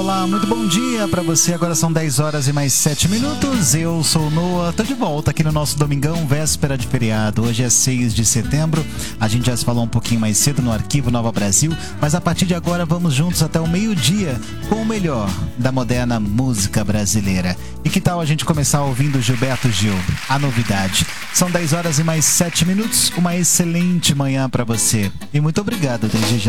Olá, muito bom dia pra você. Agora são 10 horas e mais 7 minutos. Eu sou o Noah, tô de volta aqui no nosso domingão, véspera de feriado. Hoje é 6 de setembro. A gente já se falou um pouquinho mais cedo no Arquivo Nova Brasil, mas a partir de agora vamos juntos até o meio-dia com o melhor da moderna música brasileira. E que tal a gente começar ouvindo Gilberto Gil, a novidade? São 10 horas e mais 7 minutos. Uma excelente manhã pra você. E muito obrigado desde já.